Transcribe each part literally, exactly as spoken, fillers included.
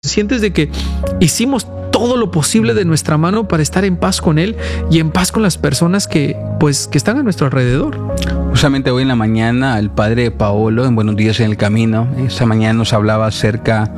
Conscientes de que hicimos todo lo posible de nuestra mano para estar en paz con Él y en paz con las personas que, pues, que están a nuestro alrededor. Justamente hoy en la mañana el padre Paolo, en Buenos Días en el Camino, esta mañana nos hablaba acerca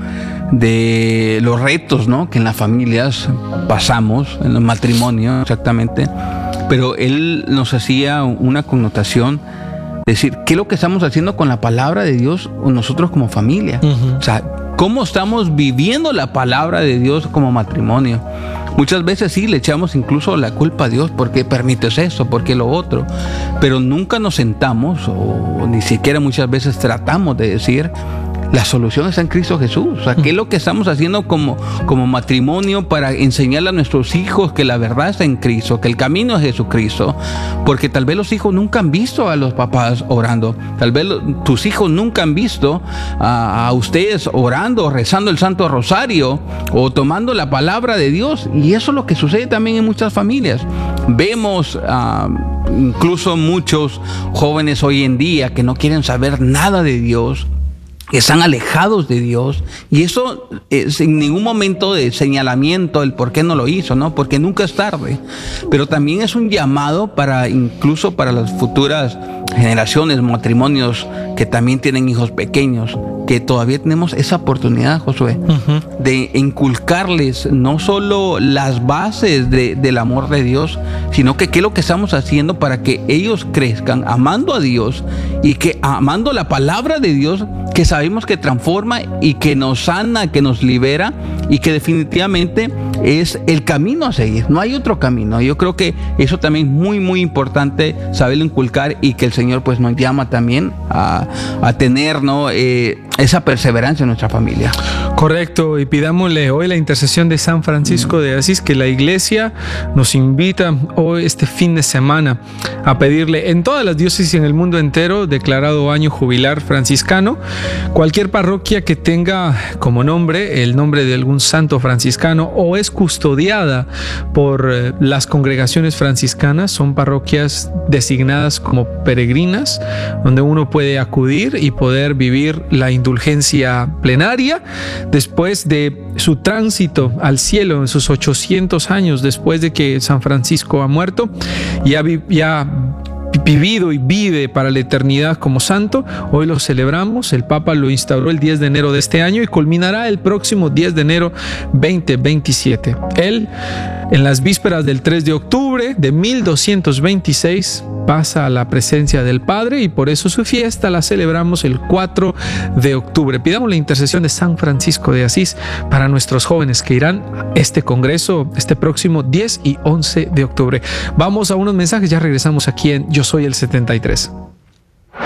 de los retos, ¿no?, que en las familias pasamos, en los matrimonios exactamente, pero él nos hacía una connotación, decir, ¿qué es lo que estamos haciendo con la palabra de Dios nosotros como familia? Uh-huh. O sea, ¿cómo estamos viviendo la palabra de Dios como matrimonio? Muchas veces sí le echamos incluso la culpa a Dios, ¿por qué permites eso? ¿Por qué lo otro? Pero nunca nos sentamos o ni siquiera muchas veces tratamos de decir, la solución está en Cristo Jesús. O sea, ¿qué es lo que estamos haciendo como, como matrimonio para enseñarle a nuestros hijos que la verdad está en Cristo, que el camino es Jesucristo? Porque tal vez los hijos nunca han visto a los papás orando. Tal vez lo, tus hijos nunca han visto a, a ustedes orando, rezando el Santo Rosario o tomando la palabra de Dios. Y eso es lo que sucede también en muchas familias. Vemos uh, incluso muchos jóvenes hoy en día que no quieren saber nada de Dios, que están alejados de Dios, y eso es en ningún momento de señalamiento el por qué no lo hizo, ¿no? Porque nunca es tarde, pero también es un llamado para incluso para las futuras generaciones, matrimonios que también tienen hijos pequeños, que todavía tenemos esa oportunidad, Josué, uh-huh. de inculcarles no solo las bases de, del amor de Dios, sino que qué es lo que estamos haciendo para que ellos crezcan amando a Dios y que amando la palabra de Dios, que sabemos que transforma y que nos sana, que nos libera y que definitivamente es el camino a seguir. No hay otro camino. Yo creo que eso también es muy, muy importante saberlo inculcar, y que el Señor pues nos llama también a, a tener, ¿no?, eh, esa perseverancia en nuestra familia. Correcto, y pidámosle hoy la intercesión de San Francisco de Asís, que la Iglesia nos invita hoy, este fin de semana, a pedirle en todas las diócesis en el mundo entero, declarado año jubilar franciscano, cualquier parroquia que tenga como nombre el nombre de algún santo franciscano o es custodiada por eh, las congregaciones franciscanas, son parroquias designadas como peregrinas, donde uno puede acudir y poder vivir la indulgencia plenaria después de su tránsito al cielo en sus ochocientos años después de que San Francisco ha muerto y ha, ya vivido y vive para la eternidad como santo. Hoy lo celebramos. El Papa lo instauró el diez de enero de este año y culminará el próximo diez de enero veinte veintisiete. Él, en las vísperas del tres de octubre de mil doscientos veintiséis, pasa a la presencia del Padre, y por eso su fiesta la celebramos el cuatro de octubre. Pidamos la intercesión de San Francisco de Asís para nuestros jóvenes que irán a este congreso este próximo diez y once de octubre. Vamos a unos mensajes, ya regresamos aquí en Yo Soy el setenta y tres.